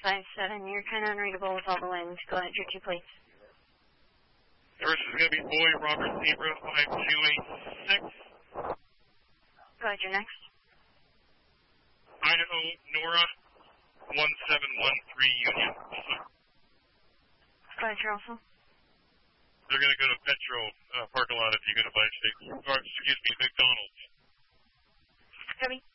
157. You're kind of unreadable with all the wind. Go ahead, your 2 plates. First is going to be Boy Robert Zebra 5286. Go ahead, your next. Idaho Nora 1713 Union. Go ahead, your also. They're going to go to Petro parking lot if you're going to buy steak. Or, excuse me, McDonald's. Copy.